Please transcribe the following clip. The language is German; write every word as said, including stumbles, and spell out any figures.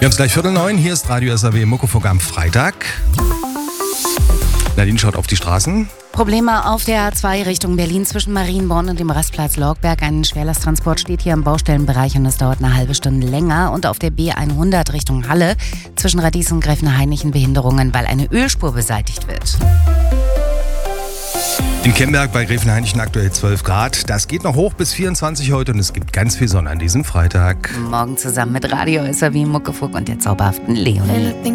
Wir haben es gleich Viertel neun, hier ist Radio S R W Muckefuck am Freitag. Nadine schaut auf die Straßen. Probleme auf der A zwei Richtung Berlin zwischen Marienborn und dem Rastplatz Lorgberg. Ein Schwerlasttransport steht hier im Baustellenbereich und es dauert eine halbe Stunde länger. Und auf der B hundert Richtung Halle zwischen Radies und Gräfenhainichen Behinderungen, weil eine Ölspur beseitigt wird. In Kemberg bei Gräfenhainichen aktuell zwölf Grad. Das geht noch hoch bis vierundzwanzig heute und es gibt ganz viel Sonne an diesem Freitag. Morgen zusammen mit Radio S R W Muckefuck und der zauberhaften Leonie.